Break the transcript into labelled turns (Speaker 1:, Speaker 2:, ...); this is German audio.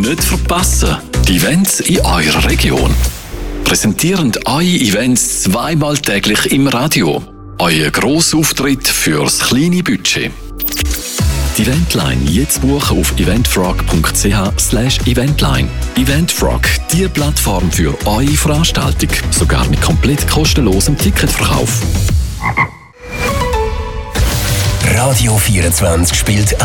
Speaker 1: Nicht verpassen, die Events in eurer Region. Präsentieren eure Events zweimal täglich im Radio. Euer Grossauftritt fürs kleine Budget. Die Eventline jetzt buchen auf eventfrog.ch/eventline. Eventfrog, die Plattform für eure Veranstaltung. Sogar mit komplett kostenlosem Ticketverkauf.
Speaker 2: Radio 24 spielt